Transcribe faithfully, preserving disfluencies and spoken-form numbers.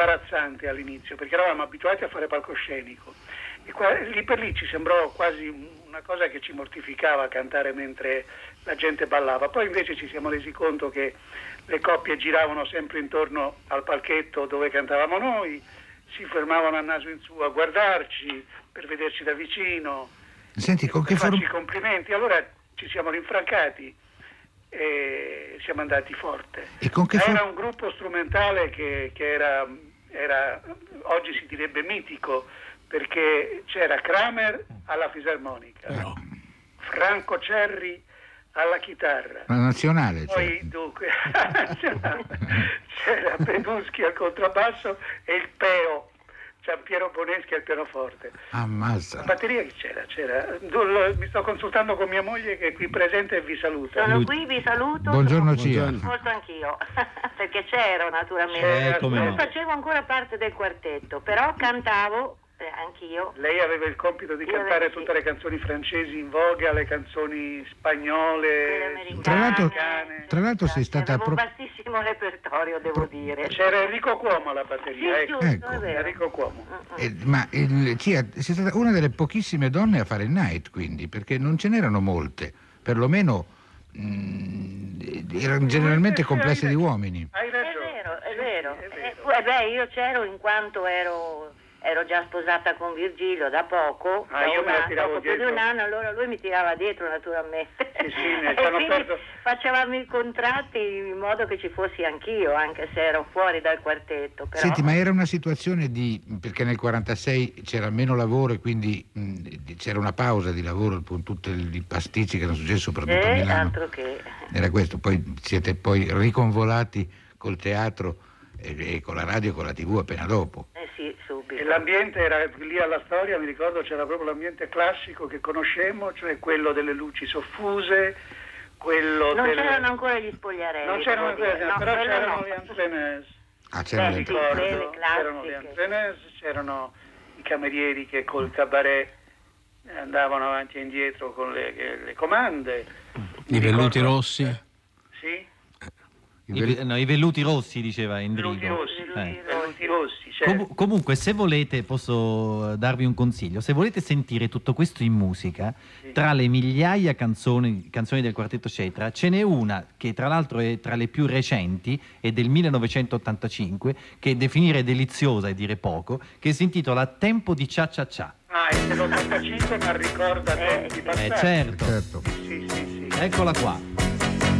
imbarazzante all'inizio, perché eravamo abituati a fare palcoscenico e qua, lì per lì ci sembrò quasi una cosa che ci mortificava cantare mentre la gente ballava. Poi invece ci siamo resi conto che le coppie giravano sempre intorno al palchetto dove cantavamo noi, si fermavano a naso in su a guardarci per vederci da vicino, senti, con che per farci form- complimenti. Allora ci siamo rinfrancati e siamo andati forte. E con che for- era un gruppo strumentale che, che era, era oggi si direbbe mitico, perché c'era Kramer alla fisarmonica, no. Franco Cerri alla chitarra, la nazionale, poi cioè. dunque c'era Peduschi al contrabbasso e il Peo, Giampiero Boneschi al pianoforte. Ammazza. La batteria che c'era? C'era. Mi sto consultando con mia moglie che è qui presente e vi saluta. Sono qui, vi saluto. Buongiorno sono... Cia. Molto anch'io, perché c'ero naturalmente. C'era, come non no. facevo ancora parte del quartetto, però cantavo eh, anch'io. Lei aveva il compito di Io cantare avevo, sì. tutte le canzoni francesi in voga, le canzoni spagnole, Tra l'altro, americane. tra l'altro sei stata Avevo un pro- vastissimo repertorio, devo dire. C'era Enrico Cuomo alla batteria, Sì, ecco. giusto, Ecco. è vero. Enrico Cuomo. Eh, ma il, Cia, sei stata una delle pochissime donne a fare il night, quindi, perché non ce n'erano molte, perlomeno mh, erano generalmente Sì, complesse hai di ragione. uomini. Hai È ragione. vero, è Sì, vero. sì, è Eh, vero. eh, beh, io c'ero in quanto ero, ero già sposata con Virgilio da poco, Ah, da io un me la anno, tiravo dopo più di dietro. un anno, allora lui mi tirava dietro naturalmente. Sì, sì, ne e ci hanno quindi perso- facevamo i contratti in modo che ci fossi anch'io, anche se ero fuori dal quartetto. Però... Senti, ma era una situazione di, perché nel quarantasei c'era meno lavoro e quindi mh, c'era una pausa di lavoro con tutti i pasticci che erano successi soprattutto a Eh, Milano. altro che... Era questo, poi siete poi riconvolati col teatro e, e con la radio e con la tivù appena dopo. Eh sì, subito. E l'ambiente era lì alla storia, mi ricordo c'era proprio l'ambiente classico che conoscemmo, cioè quello delle luci soffuse, quello Non del... c'erano ancora gli spogliarelli. Non c'erano devo dire. quelle, No, però quello c'erano no. le antenne. Ah, c'era Beh, le- sì, Ricordo, quelle c'erano le classiche. antenne, c'erano i camerieri che col cabaret andavano avanti e indietro con le, le comande. Mi I velluti ricordo- rossi. Sì? i I, ve- ve- no, i velluti rossi, diceva Velluti Endrigo. rossi, Eh. velluti rossi, certo. Com- comunque, se volete, posso darvi un consiglio. Se volete sentire tutto questo in musica, Sì. tra le migliaia canzoni, canzoni del quartetto Cetra, ce n'è una che tra l'altro è tra le più recenti, è del millenovecentottantacinque, che definire deliziosa è dire poco, che si intitola Tempo di Cia Cia Cia. Ah, e dell'ottantacinque ma ricorda Eh, tempi sì. passati. Eh certo, certo. Sì, sì, sì. eccola qua.